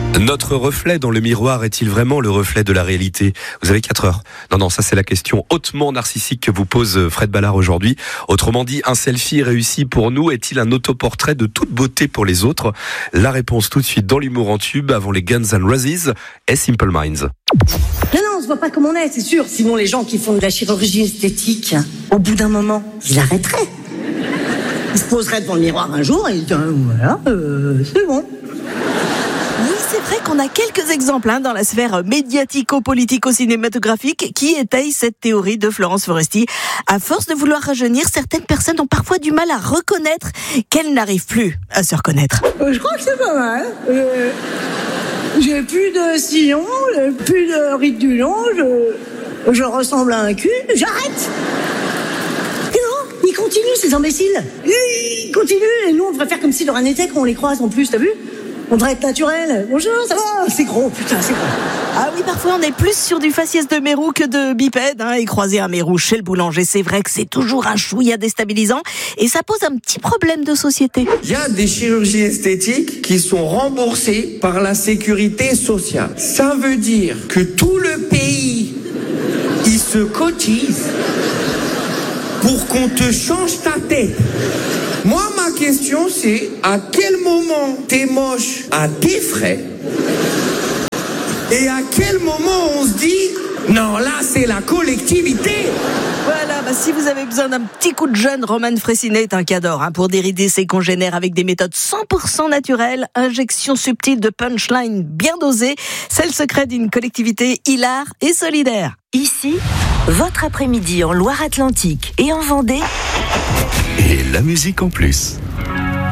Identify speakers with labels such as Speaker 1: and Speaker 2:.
Speaker 1: Notre reflet dans le miroir est-il vraiment le reflet de la réalité ? Vous avez 4 heures. Non, ça c'est la question hautement narcissique que vous pose Fred Ballard aujourd'hui. Autrement dit, un selfie réussi pour nous est-il un autoportrait de toute beauté pour les autres ? La réponse tout de suite dans l'humour en tube avant les Guns N' Roses et Simple Minds.
Speaker 2: Non, on se voit pas comme on est, c'est sûr. Sinon, les gens qui font de la chirurgie esthétique, au bout d'un moment, ils arrêteraient. Ils se poseraient devant le miroir un jour et ils diraient, voilà, c'est bon.
Speaker 3: Oui, c'est vrai qu'on a quelques exemples dans la sphère médiatico-politico-cinématographique qui étayent cette théorie de Florence Foresti. À force de vouloir rajeunir, certaines personnes ont parfois du mal à reconnaître qu'elles n'arrivent plus à se reconnaître.
Speaker 2: Je crois que c'est pas mal. J'ai plus de sillon, j'ai plus de ride du long, je ressemble à un cul, j'arrête. Et non, ils continuent ces imbéciles. Ils continuent et nous on devrait faire comme si de rien n'était quand on les croise en plus, t'as vu ? On devrait être naturel. Bonjour, ça va ? C'est gros, putain, c'est gros.
Speaker 3: Ah oui, parfois on est plus sur du faciès de mérou que de bipède. Et croiser un mérou chez le boulanger, c'est vrai que c'est toujours un chouïa déstabilisant. Et ça pose un petit problème de société.
Speaker 4: Il y a des chirurgies esthétiques qui sont remboursées par la sécurité sociale. Ça veut dire que tout le pays, il se cotise pour qu'on te change ta tête. Moi, ma question, c'est à quel moment t'es moche à tes frais et à quel moment on se dit non, là, c'est la collectivité.
Speaker 3: Voilà, si vous avez besoin d'un petit coup de jeune, Roman Fressinet est un cadre pour dérider ses congénères avec des méthodes 100% naturelles, injection subtile de punchline bien dosée, c'est le secret d'une collectivité hilare et solidaire.
Speaker 5: Ici, votre après-midi en Loire-Atlantique et en Vendée.
Speaker 1: Et la musique en plus.